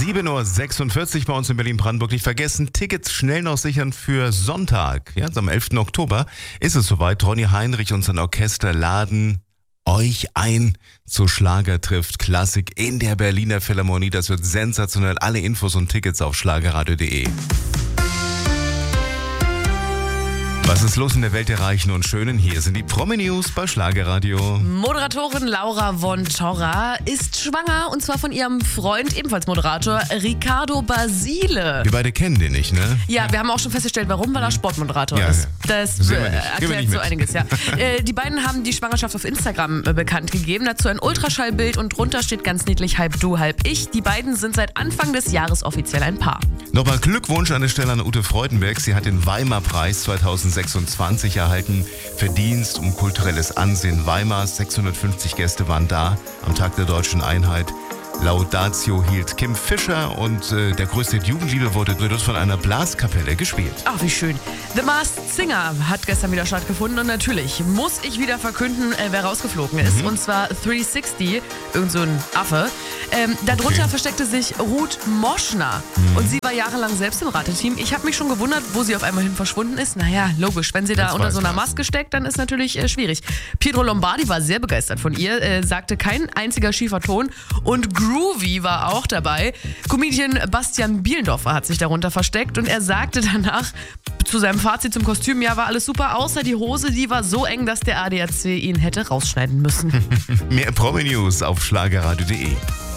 7.46 Uhr bei uns in Berlin-Brandenburg. Nicht vergessen, Tickets schnell noch sichern für Sonntag. Ja, am 11. Oktober ist es soweit. Ronny Heinrich und sein Orchester laden euch ein zu Schlager trifft Klassik in der Berliner Philharmonie. Das wird sensationell. Alle Infos und Tickets auf schlagerradio.de. Was ist los in der Welt der Reichen und Schönen? Hier sind die Promi-News bei Schlagerradio. Moderatorin Laura von Torra ist schwanger und zwar von ihrem Freund, ebenfalls Moderator, Riccardo Basile. Wir beide kennen den nicht, ne? Ja, wir haben auch schon festgestellt, warum, weil er Sportmoderator Ja, ist. ja. Das erklärt so einiges, ja. Die beiden haben die Schwangerschaft auf Instagram bekannt gegeben. Dazu ein Ultraschallbild und drunter steht ganz niedlich halb du, halb ich. Die beiden sind seit Anfang des Jahres offiziell ein Paar. Nochmal Glückwunsch an der Stelle an Ute Freudenberg. Sie hat den Weimar-Preis 2026 erhalten. Verdienst um kulturelles Ansehen Weimars. 650 Gäste waren da am Tag der Deutschen Einheit. Laudatio hielt Kim Fischer und der größte Jugendliebe wurde durch von einer Blaskapelle gespielt. Ach, wie schön. The Masked Singer hat gestern wieder stattgefunden und natürlich muss ich wieder verkünden, wer rausgeflogen ist. Und zwar 360, irgend so ein Affe. Darunter versteckte sich Ruth Moschner und sie war jahrelang selbst im Rateteam. Ich habe mich schon gewundert, wo sie auf einmal hin verschwunden ist. Naja, logisch, wenn sie da unter so einer Maske steckt, dann ist natürlich schwierig. Pietro Lombardi war sehr begeistert von ihr, sagte kein einziger schiefer Ton und Groovy war auch dabei. Comedian Bastian Bielendorfer hat sich darunter versteckt und er sagte danach zu seinem Fazit zum Kostüm, ja, war alles super, außer die Hose, die war so eng, dass der ADAC ihn hätte rausschneiden müssen. Mehr Promi-News auf schlagerradio.de.